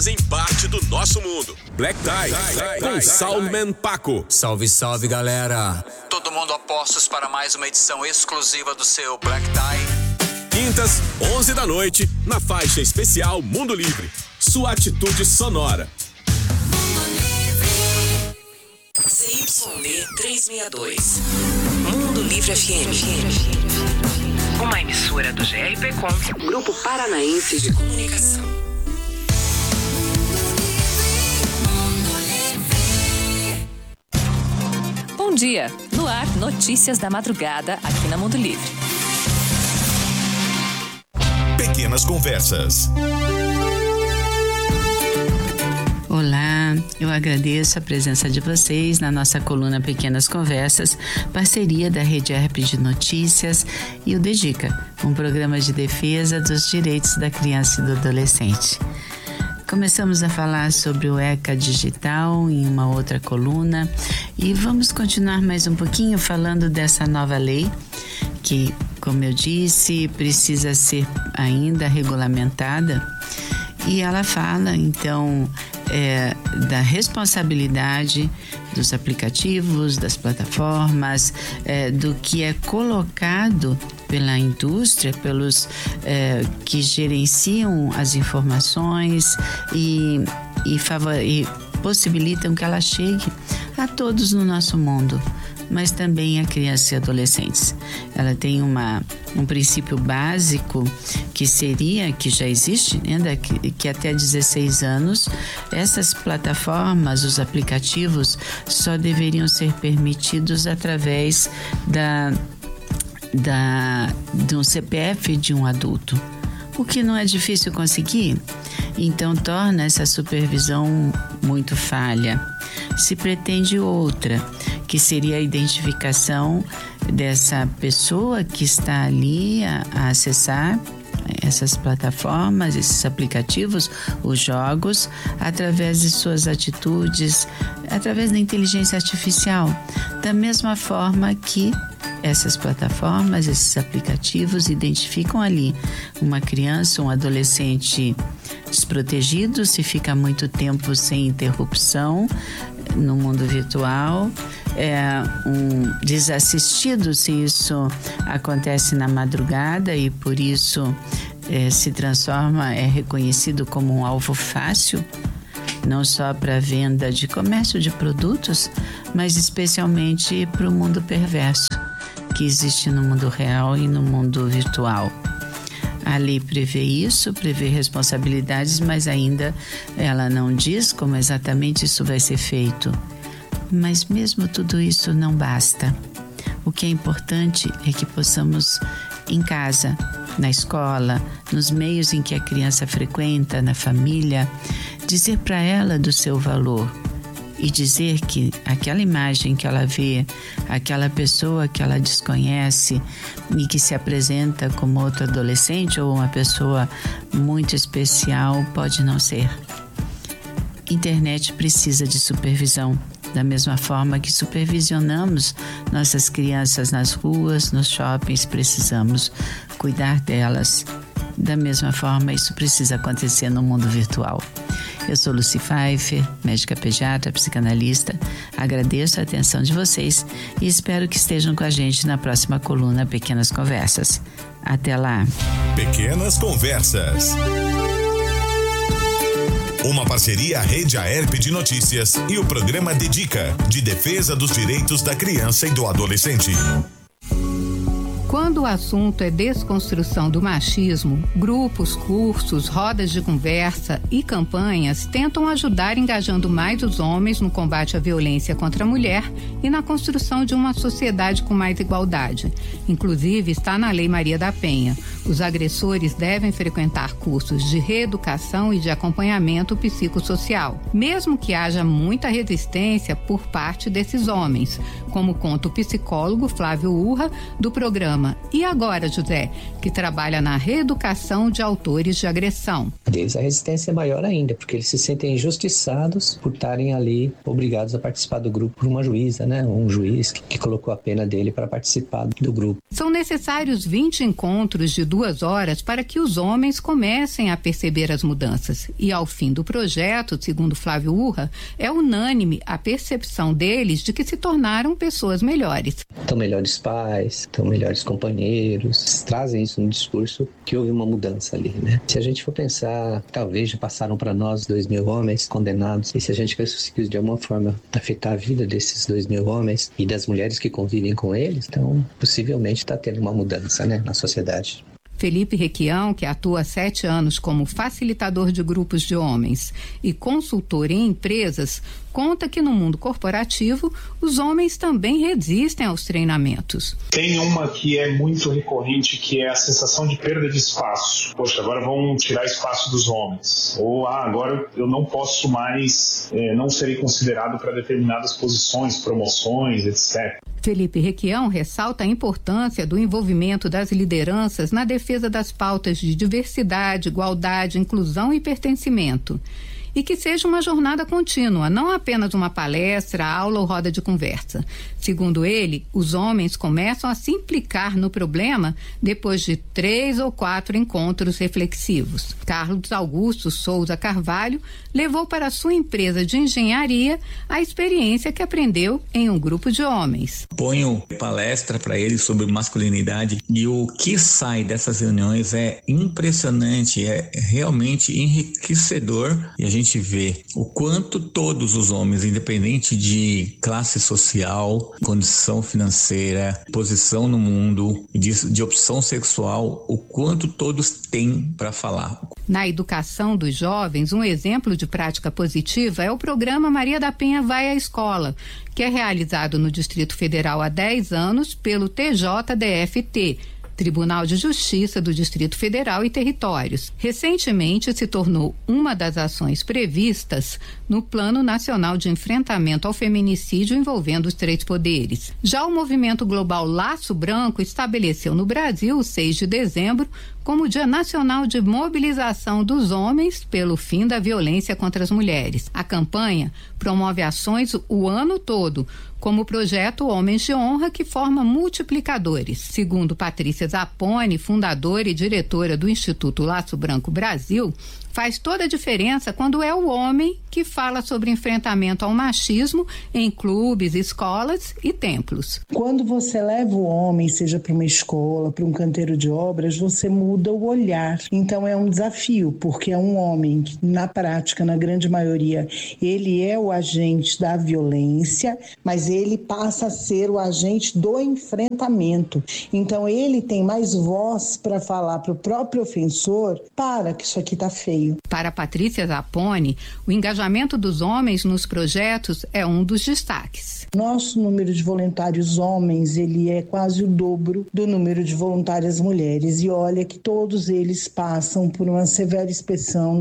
fazem parte do nosso mundo. Black Tie com Soundman Paco. Salve, salve, galera. Todo mundo a postos para mais uma edição exclusiva do seu Black Tie. Quintas, 11 da noite, na faixa especial Mundo Livre. Sua atitude sonora. CYD 362. Mundo Livre FM. Uma emissora do GRPcom, Grupo Paranaense de Comunicação. Bom dia. No ar, notícias da madrugada aqui na Mundo Livre. Pequenas Conversas. Olá, eu agradeço a presença de vocês na nossa coluna Pequenas Conversas, parceria da Rede ERP de Notícias e o Dedica, um programa de defesa dos direitos da criança e do adolescente. Começamos a falar sobre o ECA Digital em uma outra coluna e vamos continuar mais um pouquinho falando dessa nova lei que, como eu disse, precisa ser ainda regulamentada. E ela fala, então, da responsabilidade dos aplicativos, das plataformas, do que é colocado pela indústria, pelos que gerenciam as informações e possibilitam que ela chegue a todos no nosso mundo, mas também a crianças e adolescentes. Ela tem um princípio básico que já existe, né, que até 16 anos, essas plataformas, os aplicativos, só deveriam ser permitidos através do CPF de um adulto, o que não é difícil conseguir. Então torna essa supervisão muito falha. Se pretende outra, que seria a identificação dessa pessoa que está ali a acessar essas plataformas, esses aplicativos, os jogos, através de suas atitudes, através da inteligência artificial. Da mesma forma que essas plataformas, esses aplicativos identificam ali uma criança, um adolescente desprotegido, se fica muito tempo sem interrupção no mundo virtual, um desassistido se isso acontece na madrugada e por isso se transforma, é reconhecido como um alvo fácil, não só para venda de comércio de produtos, mas especialmente para o mundo perverso que existe no mundo real e no mundo virtual. A lei prevê isso, prevê responsabilidades, mas ainda ela não diz como exatamente isso vai ser feito. Mas mesmo tudo isso não basta. O que é importante é que possamos, em casa, na escola, nos meios em que a criança frequenta, na família, dizer para ela do seu valor. E dizer que aquela imagem que ela vê, aquela pessoa que ela desconhece e que se apresenta como outro adolescente ou uma pessoa muito especial, pode não ser. Internet precisa de supervisão, da mesma forma que supervisionamos nossas crianças nas ruas, nos shoppings, precisamos cuidar delas. Da mesma forma, isso precisa acontecer no mundo virtual. Eu sou Lucy Pfeiffer, médica pediatra, psicanalista. Agradeço a atenção de vocês e espero que estejam com a gente na próxima coluna Pequenas Conversas. Até lá. Pequenas Conversas. Uma parceria Rede ERP de Notícias e o programa Dedica, de defesa dos direitos da criança e do adolescente. Quando o assunto é desconstrução do machismo, grupos, cursos, rodas de conversa e campanhas tentam ajudar engajando mais os homens no combate à violência contra a mulher e na construção de uma sociedade com mais igualdade. Inclusive, está na Lei Maria da Penha. Os agressores devem frequentar cursos de reeducação e de acompanhamento psicossocial, mesmo que haja muita resistência por parte desses homens, como conta o psicólogo Flávio Urra, do programa problema. E agora, José, que trabalha na reeducação de autores de agressão? Deles a resistência é maior ainda, porque eles se sentem injustiçados por estarem ali obrigados a participar do grupo por uma juíza, né? Um juiz que colocou a pena dele para participar do grupo. São necessários 20 encontros de 2 horas para que os homens comecem a perceber as mudanças. E ao fim do projeto, segundo Flávio Urra, é unânime a percepção deles de que se tornaram pessoas melhores. Estão melhores pais, estão melhores companheiros, trazem isso no discurso que houve uma mudança ali, né? Se a gente for pensar, talvez já passaram para nós 2.000 homens condenados, e se a gente conseguir de alguma forma afetar a vida desses 2.000 homens e das mulheres que convivem com eles, então possivelmente está tendo uma mudança, né, na sociedade. Felipe Requião, que atua há 7 anos como facilitador de grupos de homens e consultor em empresas, conta que no mundo corporativo os homens também resistem aos treinamentos. Tem uma que é muito recorrente, que é a sensação de perda de espaço. Poxa, agora vão tirar espaço dos homens. Ou, agora eu não posso mais, não serei considerado para determinadas posições, promoções, etc. Felipe Requião ressalta a importância do envolvimento das lideranças na defesa das pautas de diversidade, igualdade, inclusão e pertencimento. E que seja uma jornada contínua, não apenas uma palestra, aula ou roda de conversa. Segundo ele, os homens começam a se implicar no problema depois de 3 ou 4 encontros reflexivos. Carlos Augusto Souza Carvalho levou para sua empresa de engenharia a experiência que aprendeu em um grupo de homens. Ponho palestra para eles sobre masculinidade e o que sai dessas reuniões é impressionante, é realmente enriquecedor, e a gente vê o quanto todos os homens, independente de classe social, condição financeira, posição no mundo, de opção sexual, o quanto todos têm para falar. Na educação dos jovens, um exemplo de prática positiva é o programa Maria da Penha Vai à Escola, que é realizado no Distrito Federal há 10 anos pelo TJDFT, Tribunal de Justiça do Distrito Federal e Territórios. Recentemente se tornou uma das ações previstas no Plano Nacional de Enfrentamento ao Feminicídio envolvendo os 3 poderes. Já o movimento global Laço Branco estabeleceu no Brasil o 6 de dezembro como Dia Nacional de Mobilização dos Homens pelo fim da violência contra as mulheres. A campanha promove ações o ano todo, como o projeto Homens de Honra, que forma multiplicadores. Segundo Patrícia Zapponi, fundadora e diretora do Instituto Laço Branco Brasil, faz toda a diferença quando é o homem que fala sobre enfrentamento ao machismo em clubes, escolas e templos. Quando você leva o homem, seja para uma escola, para um canteiro de obras, você muda o olhar. Então é um desafio, porque é um homem que, na prática, na grande maioria, ele é o agente da violência, mas ele passa a ser o agente do enfrentamento. Então ele tem mais voz para falar para o próprio ofensor: para, que isso aqui está feio. Para Patrícia Zapponi, o engajamento dos homens nos projetos é um dos destaques. Nosso número de voluntários homens, ele é quase o dobro do número de voluntárias mulheres. E olha que todos eles passam por uma severa inspeção